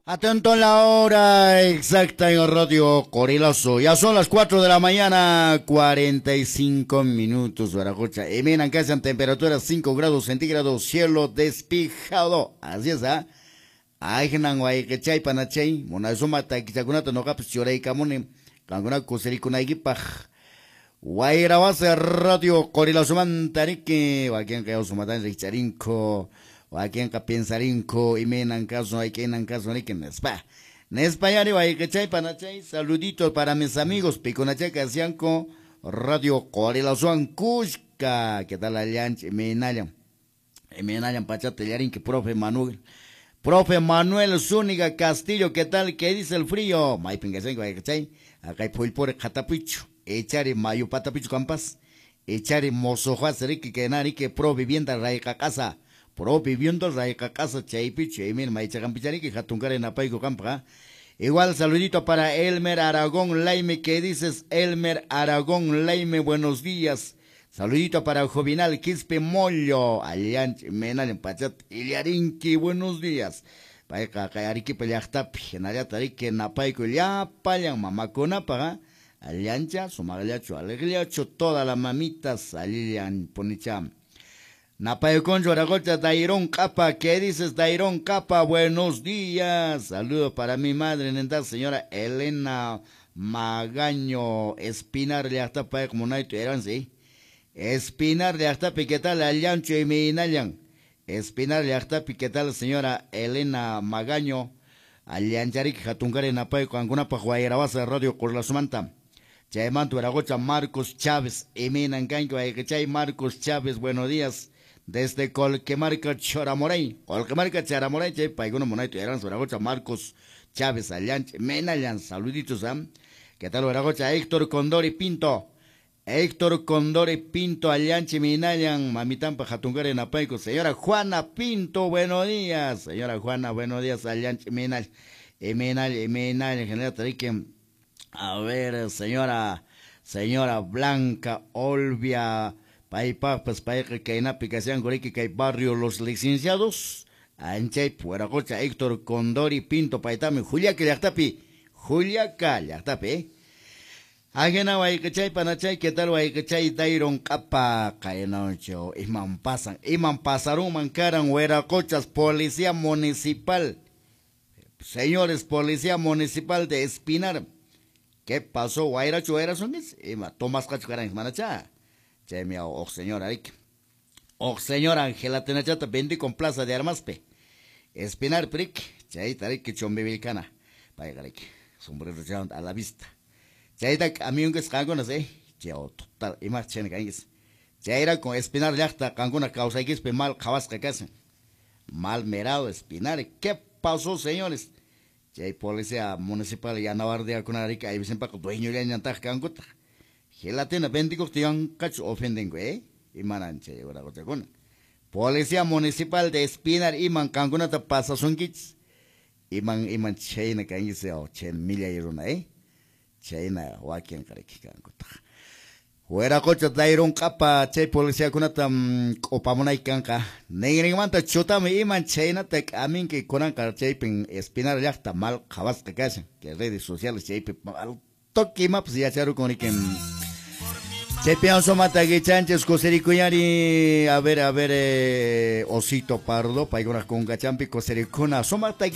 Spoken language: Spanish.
Atento a la hora exacta en el radio Corilazo. Ya son las 4 de la mañana, 45 minutos, Baracocha. Y miren que hacen temperaturas 5 grados centígrados, cielo despejado. Así es, ¿ah? Ay, genan guay que chay panachay. Mona suma ta kichakunata no capes choray kamune. Kanguna kuseri paj. Guay grabase radio Corilazo mantarike. Wakian kayo sumatan richarinko. O aquí en Capensarinco y menan caso hay que en caso hay que nespa. Nespa ya ni hay que chay panachay. Saluditos para mis amigos Piconachay Casianco, Radio Corilazo Cusca. ¿Qué tal alianche? Menayan pachate que profe Manuel. Profe Manuel Zúñiga Castillo, ¿qué tal? ¿Qué dice el frío? May pingasengo hay que chay. Acá hay por Catapicho. Echare mayo patapicho campas. Echare mozojas que nari que pro vivienda raica casa. Pro viviendo raica casa chaypi chaymin maichagan pichari que jatungare napaico campa. Igual saludito para Elmer Aragón Laime, ¿qué dices Elmer Aragón Laime? Buenos días. Saludito para Jovinal Quispe Mollo, Alianch Menal en Pachat Iliarinki, buenos días. Paika Kayariki Peliachtapi, Genariatarique Napaico ya payan mamaconapa, Aliancha, Sumagaliacho, Alegriacho, todas las mamitas, Alian Ponicham. Napayo Concho Aragocha, Dairón Capa, ¿qué dices Dairón Capa? Buenos días. Saludos para mi madre, neta, señora Elena Magaño Espinar de Astapa, como no hay eran, sí. Espinar de Astapa, ¿qué tal? Aliancho y Minayan. Espinar de Astapa, ¿qué tal, señora Elena Magaño? Aliancharik, Jatungare Napayo, con alguna pajuairabasa de Radio Corlasumanta. Chaymanto Aragocha, Marcos Chávez, Eminan Gango, Aychay, Marcos Chávez, buenos días. Desde Colquemarca Choramoray, Colquemarca Choramoray, Chay, Paiguno Monaito, Eran Soragocha, Marcos Chávez, Alianch, Menayan, saluditos, ¿qué tal, Oragocha? Héctor Condori Pinto, Héctor Condori Pinto, Alianche, Menayan, Mamitampa, Jatungare, Napaico, señora Juana Pinto, buenos días, señora Juana, buenos días, Alianche, Menal, en general, Tarique, a ver, señora Blanca Olvia, Paipa, pues Paica, que en aplicación Gorique, que hay barrio Los Licenciados, Anchay, Pueracocha, Héctor Condori Pinto, Paitame, Julia Yachtapi, Ajena, Waikachay, Panachay, ¿qué tal, Waikachay, Dairon Capa, Caenocho, Iman Pasarum, Mancaran, Hueracochas, Policía Municipal, señores, Policía Municipal de Espinar. ¿Qué pasó? Guairacho era son es, Tomás Cachucarán, manacha. Che, mi señora Rick. Señora Ángela Tenachata, vendí con Plaza de Armas, pe. Espinar Prick, Chay Tarik, Chombe Vilcana. Vaya, Rick, sombrero a la vista. Chay tak, amigos, cangonas, Cheo, total, y más chen gangues. Chay con Espinar Yachta, cangona causa y pe mal, cabasca casa. Mal merado, Espinar. ¿Qué pasó, señores? Chay policía municipal ya Navardea con Arica y Vicente Paco dueño de Ñantaj Canguta. Gelatena bendigo tian cacho ofenden y mananche ahora con. Policía municipal de Espinar iman Canguna ta pasa son kits. Iman China kangise o chen milia iruna China wakian kareki Canguta. Fuera cocha dairon capa chay policía kunatam opamonay kanka. Nengring manta chutame iman China tek amin que konan kar chay pin Espinar yachta mal khabas que casen que redes sociales chay pe al toki maps ya charu con iken. Chay pianso mata que chanches cosericuyari a ver osito pardo paigona con gachampi cosericuna somata